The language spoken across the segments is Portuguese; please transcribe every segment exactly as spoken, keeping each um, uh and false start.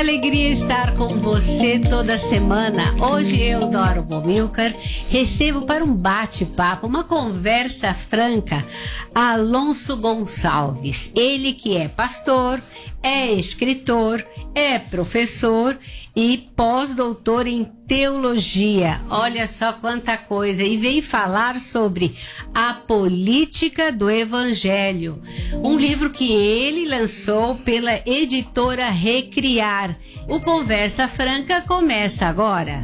alegria estar com você toda semana. Hoje eu, Dora Bomilcar, recebo para um bate-papo, uma conversa franca, Alonso Gonçalves. Ele que é pastor, é escritor, é professor e pós-doutor em teologia. Olha só quanta coisa. E veio falar sobre a política do evangelho. Um livro que ele lançou pela editora Recriar. O Conversa Franca começa agora.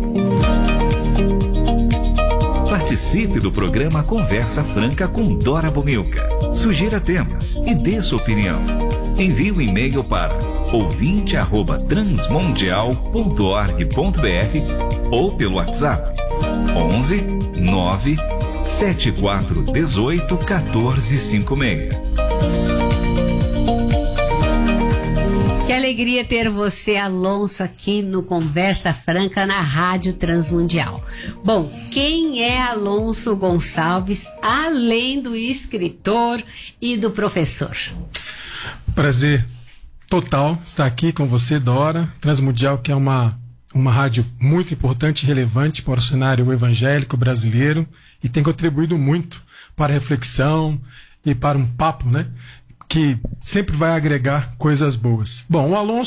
Participe do programa Conversa Franca com Dora Bomilcar. Sugira temas e dê sua opinião. Envie um e-mail para ouvinte arroba transmundial ponto org ponto br ou pelo WhatsApp onze nove sete quatro um oito um quatro cinco seis. Que alegria ter você, Alonso, aqui no Conversa Franca na Rádio Transmundial. Bom, quem é Alonso Gonçalves, além do escritor e do professor? Prazer total estar aqui com você, Dora. Transmundial, que é uma, uma rádio muito importante e relevante para o cenário evangélico brasileiro e tem contribuído muito para a reflexão e para um papo, né, que sempre vai agregar coisas boas. Bom, o Alonso